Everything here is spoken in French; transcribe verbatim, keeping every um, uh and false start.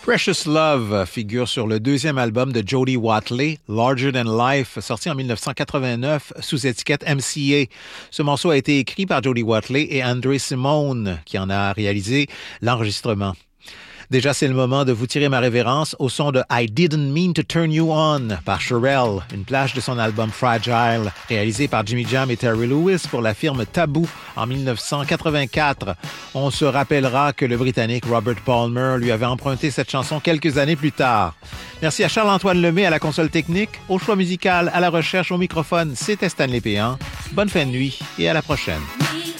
Precious Love figure sur le deuxième album de Jody Watley, Larger Than Life, sorti en dix-neuf cent quatre-vingt-neuf sous étiquette M C A. Ce morceau a été écrit par Jody Watley et André Simone, qui en a réalisé l'enregistrement. Déjà, c'est le moment de vous tirer ma révérence au son de I Didn't Mean to Turn You On par Cherrelle, une plage de son album Fragile, réalisé par Jimmy Jam et Terry Lewis pour la firme Taboo en dix-neuf cent quatre-vingt-quatre. On se rappellera que le Britannique Robert Palmer lui avait emprunté cette chanson quelques années plus tard. Merci à Charles-Antoine Lemay à la console technique, au choix musical, à la recherche, au microphone. C'était Stanley Péan. Bonne fin de nuit et à la prochaine.